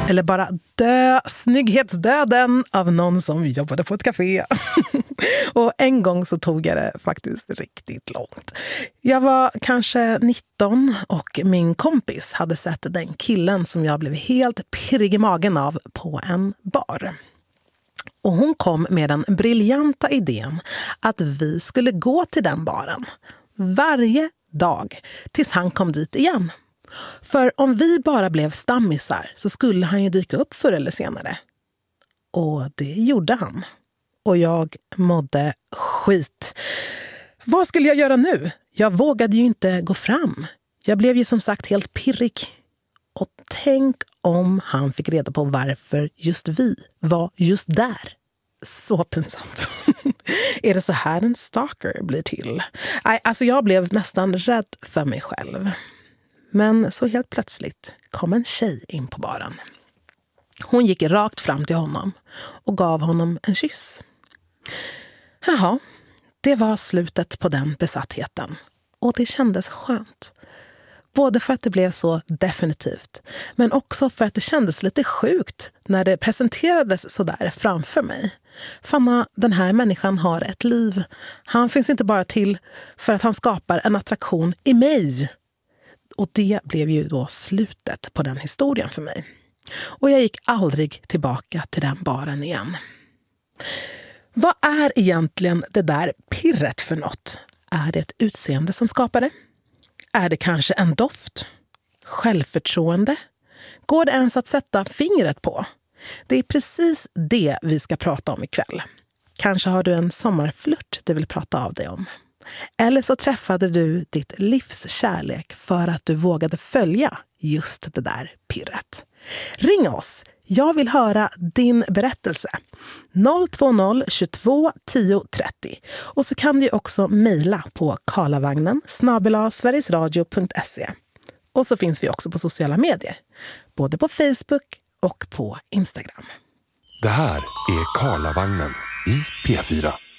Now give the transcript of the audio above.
Eller bara dö snygghetsdöden av någon som jobbade på ett café. Och en gång så tog jag det faktiskt riktigt långt. Jag var kanske 19 och min kompis hade sett den killen som jag blev helt pirrig i magen av på en bar. Och hon kom med den briljanta idén att vi skulle gå till den baren varje dag tills han kom dit igen. För om vi bara blev stammisar så skulle han ju dyka upp förr eller senare. Och det gjorde han. Och jag mådde skit. Vad skulle jag göra nu? Jag vågade ju inte gå fram. Jag blev ju som sagt helt pirrig. Och tänk om han fick reda på varför just vi var just där. Så pinsamt. Är det så här en stalker blir till? Nej, alltså jag blev nästan rädd för mig själv. Men så helt plötsligt kom en tjej in på baren. Hon gick rakt fram till honom och gav honom en kyss. Jaha, det var slutet på den besattheten. Och det kändes skönt. Både för att det blev så definitivt, men också för att det kändes lite sjukt när det presenterades så där framför mig. Fanna, den här människan har ett liv. Han finns inte bara till för att han skapar en attraktion i mig. Och det blev ju då slutet på den historien för mig. Och jag gick aldrig tillbaka till den baren igen. Vad är egentligen det där pirret för något? Är det ett utseende som skapar det? Är det kanske en doft? Självförtroende? Går det ens att sätta fingret på? Det är precis det vi ska prata om ikväll. Kanske har du en sommarflört du vill prata av dig om. Eller så träffade du ditt livs kärlek för att du vågade följa just det där pirret. Ring oss! Jag vill höra din berättelse. 020 22 10 30. Och så kan du också mejla på karlavagnen@sverigesradio.se. Och så finns vi också på sociala medier. Både på Facebook och på Instagram. Det här är Karlavagnen i P4.